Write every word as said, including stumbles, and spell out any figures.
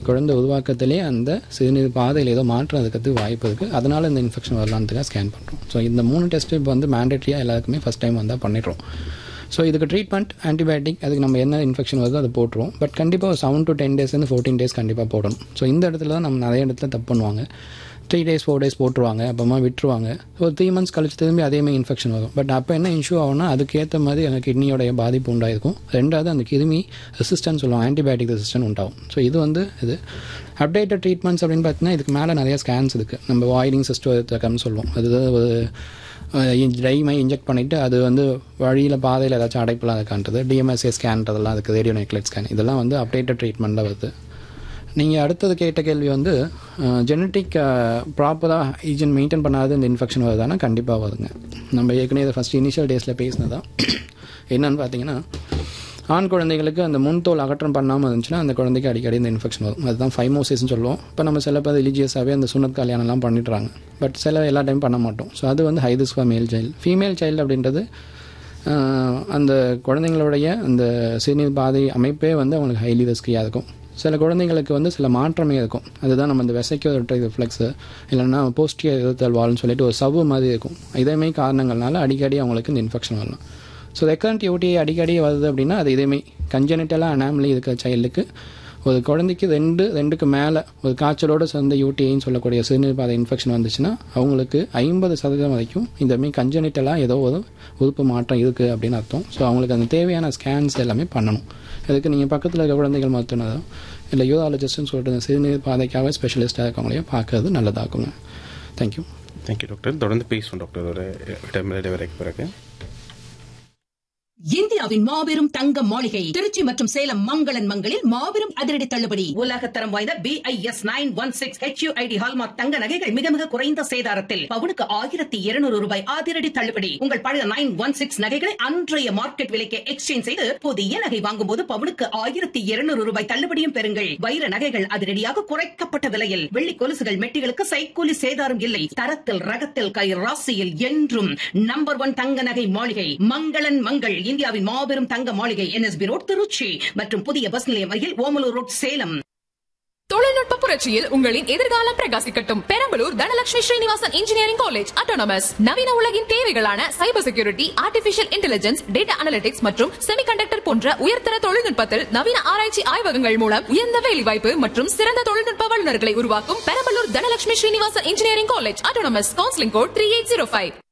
குழந்தை உருவாக்கத்திலே அந்த சிறுநீர் பாதையில் ஏதோ மாற்றம் அதுக்கு வாய்ப்பு இருக்குது, அதனால் இந்த இன்ஃபெக்ஷன் வரலான்றதுக்காக ஸ்கேன் பண்ணுறோம். ஸோ இந்த மூணு டெஸ்ட்டு இப்போ வந்து மேண்டேட்ரியாக எல்லாருக்குமே ஃபஸ்ட் டைம் வந்தால் பண்ணிடுறோம். ஸோ இதுக்கு ட்ரீட்மெண்ட் ஆன்டிபயோட்டிக், அதுக்கு நம்ம என்ன இன்ஃபெக்ஷன் வருதோ அதை போட்டுருவோம். பட் கண்டிப்பாக ஒரு seven to ten டேஸ்லேருந்து fourteen days கண்டிப்பாக போடணும். ஸோ இந்த இடத்துல தான் நம்ம நிறைய இடத்துல தப்பு பண்ணுவாங்க. த்ரீ டேஸ் ஃபோர் டேஸ் போட்டுருவாங்க, அப்புறமா விட்டுருவாங்க. ஒரு த்ரீ மந்த்ஸ் கழிச்சு திரும்பி அதேமாதிரி இன்ஃபெக்ஷன் வரும். பட் அப்போ என்ன இஷ்யூ ஆகும்னா அதுக்கேற்ற மாதிரி அந்த கிட்னியோடைய பாதிப்பு உண்டாயிருக்கும். ரெண்டாவது அந்த கிருமி ரெசிஸ்டன்ஸ் சொல்லுவோம், ஆன்டிபயோட்டிக் ரெசிஸ்டன்ட் உண்டாகும். ஸோ இது வந்து இது அப்டேட்டட் ட்ரீட்மெண்ட்ஸ் அப்படின்னு பார்த்தீங்கன்னா இதுக்கு மேலே நிறைய ஸ்கேன்ஸ் இருக்குது. நம்ம வாய்டிங் சிஸ்டம்னு சொல்லுவோம். அது ஒரு ட்ரைமை இன்ஜெக்ட் பண்ணிவிட்டு அது வந்து வழியில் பாதையில் ஏதாச்சும் அடைப்பெல்லாம் அதுக்கான்றது டிஎம்எஸ்ஏ ஸ்கேன்றதெல்லாம் அதுக்கு ரேடியோ நியூக்ளியர் ஸ்கேன், இதெல்லாம் வந்து அப்டேட்டட் ட்ரீட்மெண்ட்டில் வருது. நீங்கள் அடுத்தது கேட்ட கேள்வி வந்து ஜெனட்டிக் ப்ராப்பராக ஹைஜீன் மெயின்டைன் பண்ணாத இந்த இன்ஃபெக்ஷன் வருதானா கண்டிப்பாக வருதுங்க. நம்ம ஏற்கனவே இதை ஃபஸ்ட் இனிஷியல் டேஸில் பேசினதான் என்னென்னு பார்த்தீங்கன்னா, ஆண் குழந்தைகளுக்கு அந்த முன்தோல் அகற்றம் பண்ணாமல் இருந்துச்சுன்னா அந்த குழந்தைக்கு அடிக்கடி இந்த இன்ஃபெக்ஷன் வரும். அதுதான் ஃபைமோசிஸ்ன்னு சொல்லுவோம். இப்போ நம்ம சில பேர் ரிலீஜியஸாகவே அந்த சுனத் கல்யாணம்லாம் பண்ணிடுறாங்க. பட் சில எல்லா டைம் பண்ண மாட்டோம். ஸோ அது வந்து ஹை ரிஸ்க் ஃபார் மேல் சைல்டு. ஃபீமேல் சைல்டு அப்படின்றது அந்த குழந்தைங்களுடைய அந்த சிறுநீர் பாதை அமைப்பே வந்து அவங்களுக்கு ஹைலி ரிஸ்கியாக இருக்கும். சில குழந்தைங்களுக்கு வந்து சில மாற்றமே இருக்கும். அதுதான் நம்ம இந்த வெசைக்கோ ரிஃப்ளெக்ஸு இல்லைன்னா போஸ்டியர் இருத்தல் வால்னு சொல்லிட்டு ஒரு சவ்வு மாதிரி இருக்கும். இதேமாதிரி காரணங்கள்னால அடிக்கடி அவங்களுக்கு இந்த இன்ஃபெக்ஷன் வரலாம். ஸோ ரெக்கரண்ட் யூடிஐ அடிக்கடி வருது அப்படின்னா அது இதேமாதிரி கன்ஜெனிட்டலாக அனாமலி இருக்கிற சைல்டுக்கு ஒரு குழந்தைக்கு ரெண்டு ரெண்டுக்கு மேலே ஒரு காய்ச்சலோடு சேர்ந்த யூடிஐன்னு சொல்லக்கூடிய சிறுநீர் பாதை இன்ஃபெக்ஷன் வந்துச்சுன்னா அவங்களுக்கு ஐம்பது சதவீதம் வரைக்கும் இந்தமாதிரி கன்ஜெனிட்டலாக ஏதோ ஒரு உறுப்பு மாற்றம் இருக்குது அப்படின்னு அர்த்தம். ஸோ அவங்களுக்கு அந்த தேவையான ஸ்கேன்ஸ் எல்லாமே பண்ணணும். அதுக்கு நீங்கள் பக்கத்தில் இருக்க குழந்தைகள் மருத்துவனதோ இல்லை யூராலஜிஸ்ட்னு சொல்லிட்டு சிறுநீர் பாதைக்காக ஸ்பெஷலிஸ்ட்டாக இருக்கவங்களையும் பார்க்கறது நல்லதாகுங்க. தேங்க்யூ. Thank you doctor. தொடர்ந்து பேசுவோம் டாக்டர் ஒரு இடைவெளிக்கு பிறகு. இந்தியாவின் மாபெரும் தங்க மாளிகை திருச்சி மற்றும் சேலம் மங்களன் மங்களில் மாபெரும் அதிரடி தள்ளுபடி. உலகத்தரம் வாய்ந்த B I S nine one six H you I D hallmark தங்க நகைகள் மிக மிக குறைந்த சேதாரத்தில் பவுனுக்கு ஆயிரத்தி இருநூறு ரூபாய் அதிரடி தள்ளுபடி. உங்கள் பழைய நைன் ஒன் சிக்ஸ் நகைகளை அன்றைய மார்க்கெட் விலைக்கு எக்ஸ்சேஞ்ச் செய்து புதிய நகை வாங்கும் போது பவுனுக்கு ஆயிரத்தி இருநூறு ரூபாய் தள்ளுபடியும் பெறுங்கள். வைர நகைகள் அதிரடியாக குறைக்கப்பட்ட விலையில், வெள்ளி கொலுசுகள் மெட்டிகளுக்கு சைக்கூலி சேதாரம் இல்லை. தரத்தில் ரகத்தில் கை ராசியில் என்றும் நம்பர் ஒன் தங்க நகை மாளிகை மங்களன் மங்கள். இந்தியாவின் மாபெரும் தங்க மாளிகை N S B road Trichy மற்றும் புதிய பஸ் நிலையம் அருகில் ஓமலூர் ரோட் சேலம். தொழில்நுட்ப புரட்சியில் உங்களின் எதிர்காலம் பிரகாசிக்கட்டும். Perambalur Dhanalakshmi Srinivasan engineering college autonomous நவீன உலகின் தேவைகளான cyber security, artificial intelligence, data analytics மற்றும் செமிகண்டக்டர் போன்ற உயர்தர தொழில்நுட்பத்தில் நவீன ஆராய்ச்சி ஆய்வகங்கள் மூலம் உயர்ந்த வேலைவாய்ப்பு மற்றும் சிறந்த தொழில்நுட்ப வல்லுநர்களை உருவாக்கும் Perambalur Dhanalakshmi Srinivasan engineering college autonomous. Counselling code three eight zero five.